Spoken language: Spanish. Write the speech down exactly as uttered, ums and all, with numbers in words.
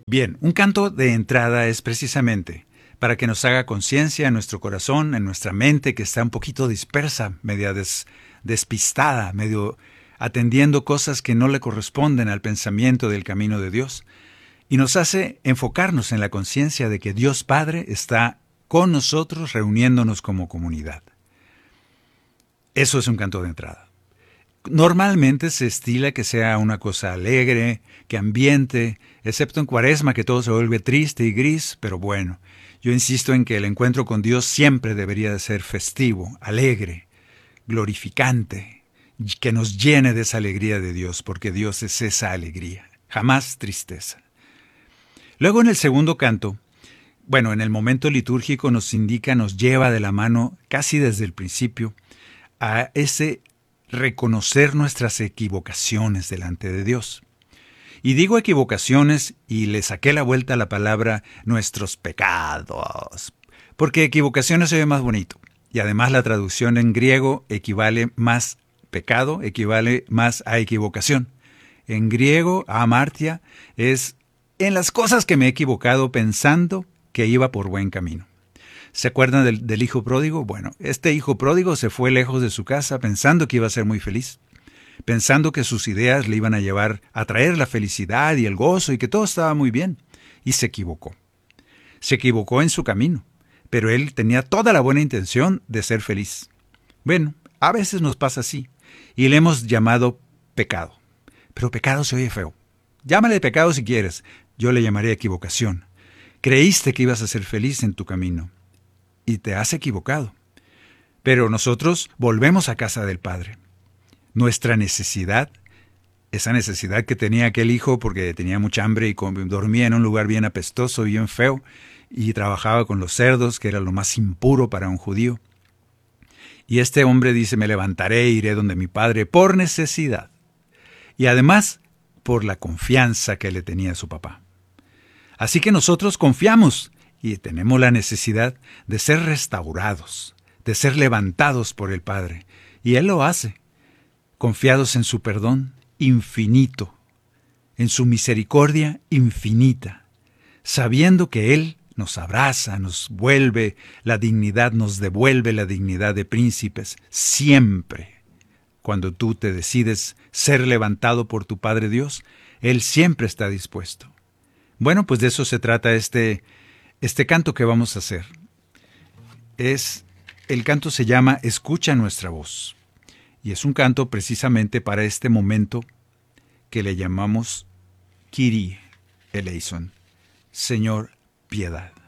Bien, un canto de entrada es precisamente para que nos haga conciencia en nuestro corazón, en nuestra mente, que está un poquito dispersa, media des- despistada, medio atendiendo cosas que no le corresponden al pensamiento del camino de Dios, y nos hace enfocarnos en la conciencia de que Dios Padre está con nosotros reuniéndonos como comunidad. Eso es un canto de entrada. Normalmente se estila que sea una cosa alegre, que ambiente, excepto en Cuaresma, que todo se vuelve triste y gris, pero bueno, yo insisto en que el encuentro con Dios siempre debería de ser festivo, alegre, glorificante, que nos llene de esa alegría de Dios, porque Dios es esa alegría, jamás tristeza. Luego en el segundo canto, bueno, en el momento litúrgico nos indica, nos lleva de la mano casi desde el principio a ese reconocer nuestras equivocaciones delante de Dios. Y digo equivocaciones y le saqué la vuelta a la palabra nuestros pecados, porque equivocaciones se ve más bonito. Y además la traducción en griego equivale más pecado, equivale más a equivocación. En griego, amartia, es en las cosas que me he equivocado pensando que iba por buen camino. ¿Se acuerdan del, del hijo pródigo? Bueno, este hijo pródigo se fue lejos de su casa pensando que iba a ser muy feliz, pensando que sus ideas le iban a llevar a traer la felicidad y el gozo y que todo estaba muy bien, y se equivocó. Se equivocó en su camino, pero él tenía toda la buena intención de ser feliz. Bueno, a veces nos pasa así, y le hemos llamado pecado. Pero pecado se oye feo. Llámale pecado si quieres, yo le llamaré equivocación. Creíste que ibas a ser feliz en tu camino, y te has equivocado. Pero nosotros volvemos a casa del Padre. Nuestra necesidad, esa necesidad que tenía aquel hijo porque tenía mucha hambre y dormía en un lugar bien apestoso, bien feo, y trabajaba con los cerdos, que era lo más impuro para un judío. Y este hombre dice, me levantaré e iré donde mi padre por necesidad. Y además, por la confianza que le tenía a su papá. Así que nosotros confiamos y tenemos la necesidad de ser restaurados, de ser levantados por el Padre. Y Él lo hace, confiados en su perdón infinito, en su misericordia infinita, sabiendo que Él nos abraza, nos vuelve la dignidad, nos devuelve la dignidad de príncipes, siempre. Cuando tú te decides ser levantado por tu Padre Dios, Él siempre está dispuesto. Bueno, pues de eso se trata este, este canto que vamos a hacer. Es, el canto se llama Escucha nuestra voz. Y es un canto precisamente para este momento que le llamamos Kyrie eleison, Señor, piedad.